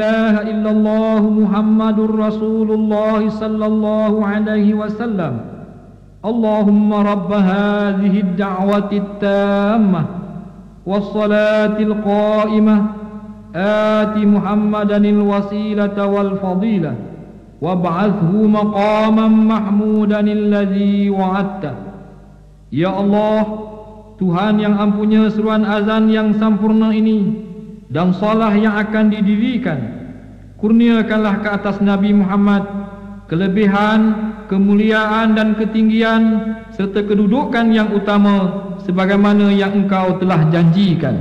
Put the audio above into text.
ilaha illallah Muhammadur Rasulullah sallallahu alaihi wasallam. Allahumma rabb hadhihi ad-da'wati at-tammah was-salatil qa'imah ati Muhammadanil wasilata wal fadilah wab'athhu maqaman mahmudan alladhi wa'adta. Ya Allah, Tuhan yang ampunya seruan azan yang sempurna ini dan salah yang akan didirikan, kurniakanlah ke atas Nabi Muhammad kelebihan, kemuliaan dan ketinggian serta kedudukan yang utama sebagaimana yang Engkau telah janjikan.